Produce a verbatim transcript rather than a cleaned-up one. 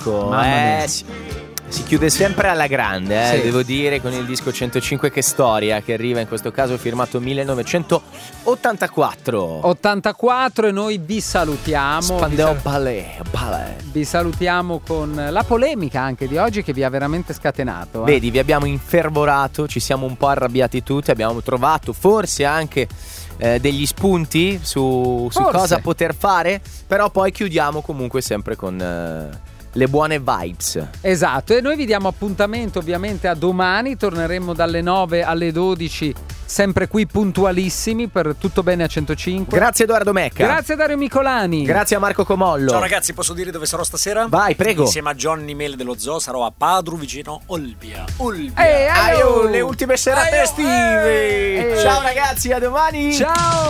disco. Mamma eh, mia. si, si chiude sempre alla grande, eh, Sì. devo dire, con il disco centocinque Che storia, che arriva in questo caso firmato millenovecentottantaquattro. ottantaquattro e noi vi salutiamo. Spandau Vi, sal- Ballet, ballet. vi salutiamo con la polemica anche di oggi che vi ha veramente scatenato. eh. Vedi, vi abbiamo infervorato, ci siamo un po' arrabbiati tutti, abbiamo trovato forse anche eh, degli spunti su, su Forse. cosa poter fare, però poi chiudiamo comunque sempre con eh, le buone vibes. Esatto, e noi vi diamo appuntamento ovviamente a domani, torneremo dalle nove alle dodici, sempre qui puntualissimi per Tutto Bene a centocinque. Grazie Edoardo Mecca. Grazie a Dario Micolani. Grazie a Marco Comollo. Ciao ragazzi, posso dire dove sarò stasera? Vai, prego. Insieme a Johnny Mele dello Zoo sarò a Padru vicino Olbia. Olbia. Eh, aio. Aio, le ultime serate Aio, estive. eh. Ciao ragazzi, a domani. Ciao.